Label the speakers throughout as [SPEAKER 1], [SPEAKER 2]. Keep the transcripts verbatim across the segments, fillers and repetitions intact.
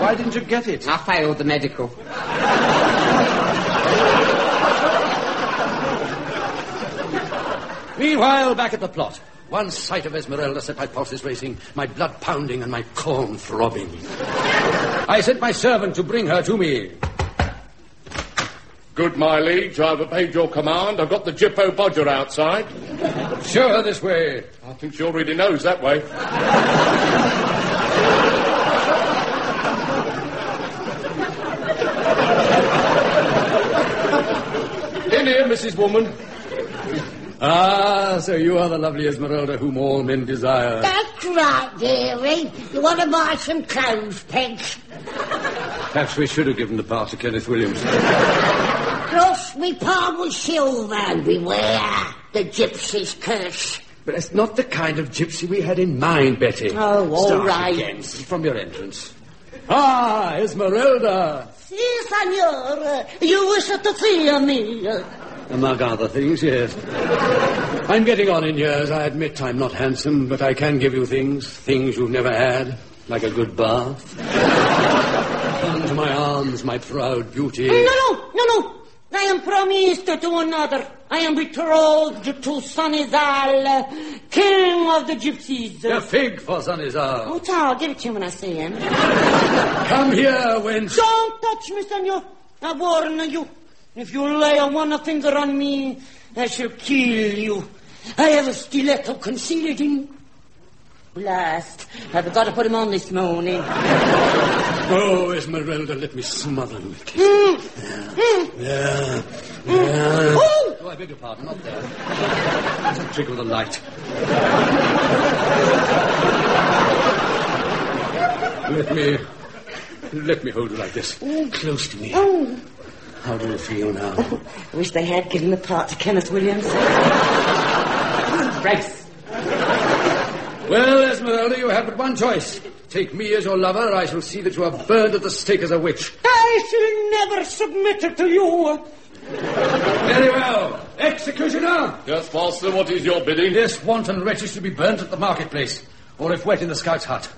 [SPEAKER 1] Why didn't you get it?
[SPEAKER 2] I failed the medical.
[SPEAKER 1] Meanwhile, back at the plot. One sight of Esmeralda set my pulses racing, my blood pounding and my corn throbbing. I sent my servant to bring her to me.
[SPEAKER 3] Good, my liege. I've obeyed your command. I've got the Jippo Bodger outside.
[SPEAKER 1] Show her this way.
[SPEAKER 3] I think she already knows that way. In here, Missus Woman.
[SPEAKER 1] Ah, so you are the lovely Esmeralda whom all men desire.
[SPEAKER 4] That's right, dearie. You want to buy some clothes pegs?
[SPEAKER 1] Perhaps we should have given the part to Kenneth Williams.
[SPEAKER 4] Cross me palm with silver and beware the gypsy's curse.
[SPEAKER 1] But that's not the kind of gypsy we had in mind, Betty.
[SPEAKER 4] Oh, all
[SPEAKER 1] Start
[SPEAKER 4] right.
[SPEAKER 1] again, from your entrance. Ah, Esmeralda.
[SPEAKER 4] Si, senor. You wish to see me.
[SPEAKER 1] Among other things, yes. I'm getting on in years. I admit I'm not handsome, but I can give you things, things you've never had, like a good bath. Into my arms, my proud beauty.
[SPEAKER 4] No, no, no, no. I am promised to another. I am betrothed to Sanizal, king of the gypsies.
[SPEAKER 1] A fig for Sanizal.
[SPEAKER 4] Oh, I'll give it to you when I see him.
[SPEAKER 1] Come here, wench.
[SPEAKER 4] Don't touch me, senor. I warn you. If you lay one finger on me, I shall kill you. I have a stiletto concealed in... Blast. I've got to put him on this morning.
[SPEAKER 1] Oh, Esmeralda, let me smother you.
[SPEAKER 4] Mm.
[SPEAKER 1] Yeah.
[SPEAKER 4] Mm.
[SPEAKER 1] Yeah.
[SPEAKER 4] Mm.
[SPEAKER 1] Yeah.
[SPEAKER 4] Oh.
[SPEAKER 1] Oh, I beg your pardon, not there. Just trigger the light. Let me... Let me hold you like this.
[SPEAKER 4] Mm.
[SPEAKER 1] Close to me.
[SPEAKER 4] Oh.
[SPEAKER 1] How do you feel now?
[SPEAKER 4] Oh, I wish they had given the part to Kenneth Williams.
[SPEAKER 2] Grace.
[SPEAKER 1] Well, Esmeralda, you have but one choice. Take me as your lover, or I shall see that you are burned at the stake as a witch.
[SPEAKER 4] I shall never submit it to you.
[SPEAKER 1] Very well. Executioner!
[SPEAKER 3] Yes, master, what is your bidding?
[SPEAKER 1] This wanton wretch is to be burnt at the marketplace, or if wet in the scout's hut.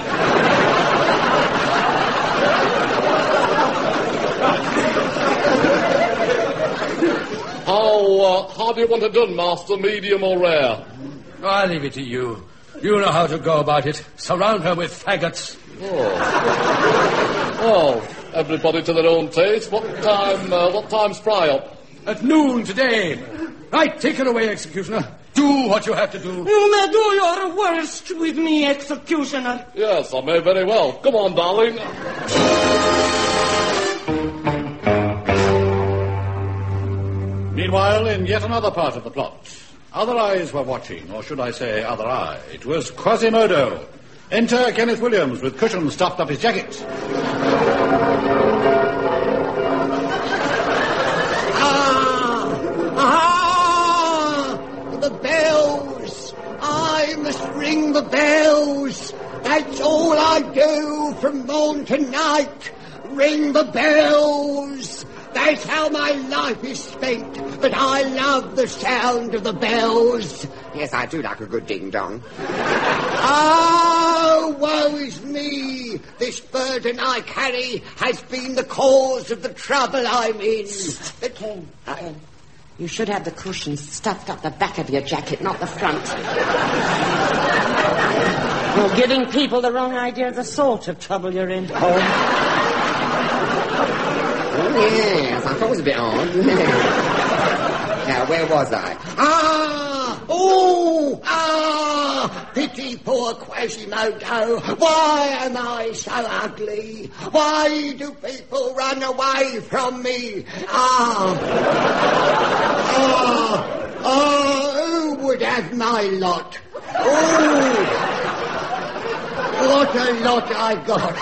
[SPEAKER 3] How, uh, how do you want it done, master? Medium or rare?
[SPEAKER 1] I'll leave it to you. You know how to go about it. Surround her with faggots.
[SPEAKER 3] Oh. Oh, everybody to their own taste. What time, uh, what time's fry up?
[SPEAKER 1] At noon today. Right, take her away, executioner. Do what you have to do.
[SPEAKER 4] You may do your worst with me, executioner.
[SPEAKER 3] Yes, I may very well. Come on, darling.
[SPEAKER 5] Meanwhile, in yet another part of the plot, other eyes were watching, or should I say other eye. It was Quasimodo. Enter Kenneth Williams with cushions stuffed up his jacket.
[SPEAKER 6] Ah! Ah! The bells! I must ring the bells! That's all I do from morn to night. Ring the bells! That's how my life is spent, but I love the sound of the bells.
[SPEAKER 2] Yes, I do like a good ding-dong.
[SPEAKER 6] Oh, woe is me! This burden I carry has been the cause of the trouble I'm in. The...
[SPEAKER 4] Ken, Ken, you should have the cushions stuffed up the back of your jacket, not the front. You're giving people the wrong idea of the sort of trouble you're in.
[SPEAKER 2] Oh, yes, I thought it was a bit odd. Now, where was I?
[SPEAKER 6] Ah! Oh! Ah! Pity poor Quasimodo. Why am I so ugly? Why do people run away from me? Ah! Ah! Ah! Who would have my lot? Oh! What a lot I got.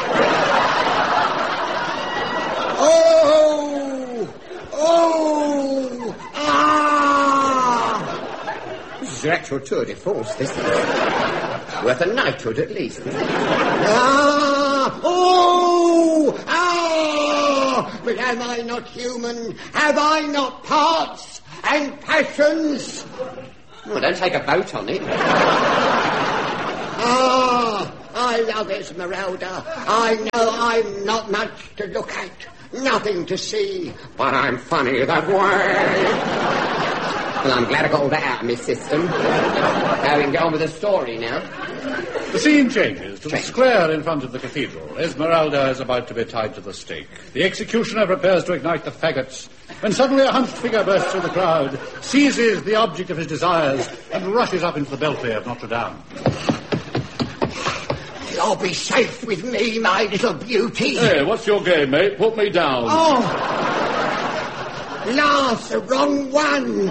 [SPEAKER 6] Oh! Oh! Ah!
[SPEAKER 2] This is your actual tour de force, this is. Worth a knighthood at least.
[SPEAKER 6] Ah! Oh! Ah! But am I not human? Have I not parts and passions?
[SPEAKER 2] Well, don't take a boat on it.
[SPEAKER 6] Ah! I love Esmeralda. I know I'm not much to look at, nothing to see, but I'm funny that way. Well, I'm glad I got all that out of my system. Now we can get on with the story now.
[SPEAKER 5] The scene changes to
[SPEAKER 6] Change.
[SPEAKER 5] the square in front of the cathedral. Esmeralda is about to be tied to the stake. The executioner prepares to ignite the faggots, when suddenly a hunched figure bursts through the crowd, seizes the object of his desires, and rushes up into the belfry of Notre Dame.
[SPEAKER 6] You'll be safe with me, my little beauty.
[SPEAKER 3] Hey, what's your game, mate? Put me down.
[SPEAKER 6] Oh! Laugh, the wrong one.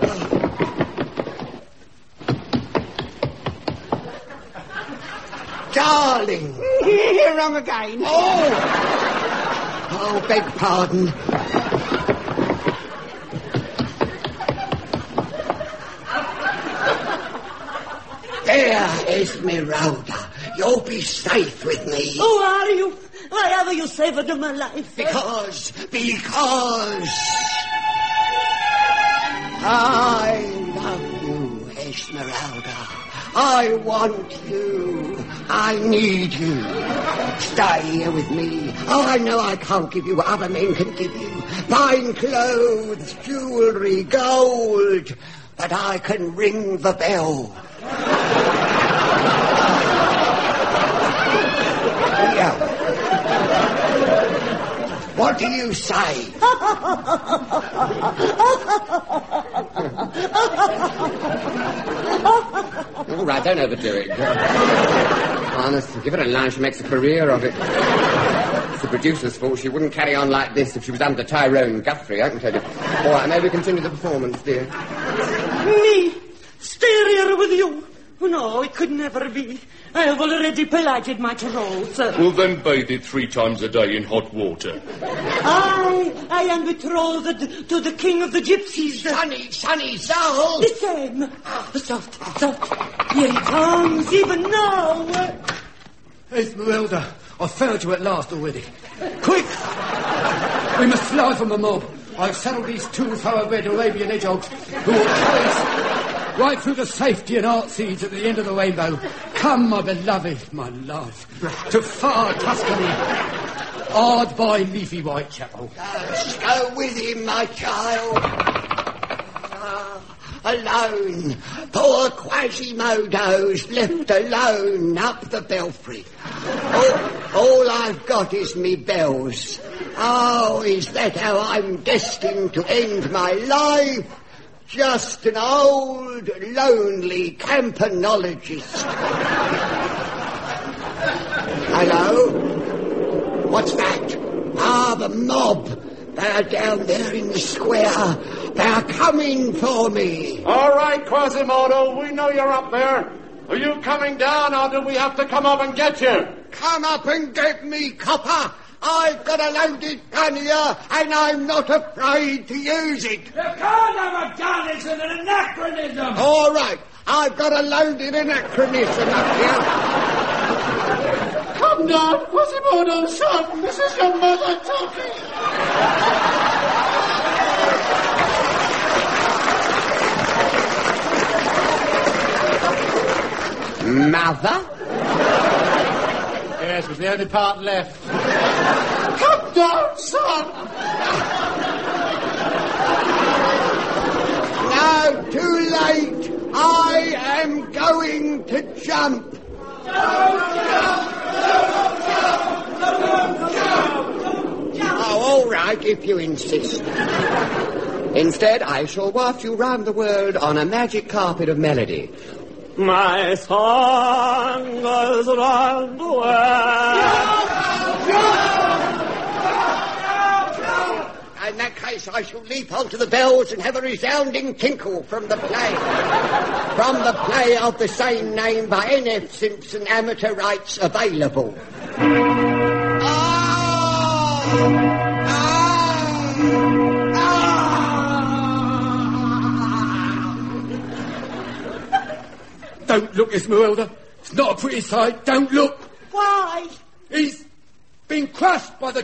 [SPEAKER 6] Darling.
[SPEAKER 4] Wrong again.
[SPEAKER 6] Oh! Oh, beg pardon. There, Esmeralda. You'll be safe with me.
[SPEAKER 4] Who are you? Why have you saved my life?
[SPEAKER 6] Because, because... I love you, Esmeralda. I want you. I need you. Stay here with me. Oh, I know I can't give you what other men can give you. Fine clothes, jewelry, gold. But I can ring the bell. Yeah. What do you say?
[SPEAKER 2] All right, don't overdo it. Honestly, give her a line, she makes a career of it. It's the producer's fault. She wouldn't carry on like this if she was under Tyrone Guthrie, I can tell you. All right, maybe continue the performance, dear.
[SPEAKER 4] Me? Stay here with you? No, it could never be. I have already pelated my trolls.
[SPEAKER 3] Well, then bathe it three times a day in hot water.
[SPEAKER 4] I, I am betrothed to the king of the gypsies.
[SPEAKER 6] Sonny, Sonny, Sol.
[SPEAKER 4] The same. Soft, soft. Here he comes, even now.
[SPEAKER 1] Esmeralda, I've found you at last already. Quick! We must fly from the mob. I've saddled these two thoroughbred Arabian hedgehogs who will carry us right through the safety and art seeds at the end of the rainbow. Come, my beloved, my love, to far Tuscany, hard by leafy Whitechapel.
[SPEAKER 6] Let's go with him, my child. Ah, alone. Poor Quasimodo's left alone up the belfry. All, all I've got is me bells. Oh, is that how I'm destined to end my life? Just an old, lonely campanologist. Hello? What's that? Ah, the mob. They're down there in the square. They're coming for me.
[SPEAKER 5] All right, Quasimodo, we know you're up there. Are you coming down, or do we have to come up and get you?
[SPEAKER 6] Come up and get me, copper. I've got a loaded gun here, and I'm not afraid to use it.
[SPEAKER 7] You can't have a gun, it's an anachronism.
[SPEAKER 6] All right, I've got a loaded anachronism up here.
[SPEAKER 3] Come down, Quasimodo, son. This is your mother talking.
[SPEAKER 2] Mother?
[SPEAKER 5] Yes, it was the only part left.
[SPEAKER 3] Come down, son.
[SPEAKER 6] No, too late. I am going to jump. Oh, all right, if you insist.
[SPEAKER 2] Instead, I shall waft you round the world on a magic carpet of melody.
[SPEAKER 4] My song goes round the world.
[SPEAKER 6] In that case, I shall leap onto the bells and have a resounding tinkle from the play. From the play of the same name by N F Simpson, amateur rights available. Ah! Ah! Ah!
[SPEAKER 1] Don't look, Esmeralda. It's not a pretty sight. Don't look.
[SPEAKER 4] Why?
[SPEAKER 1] He's been crushed by the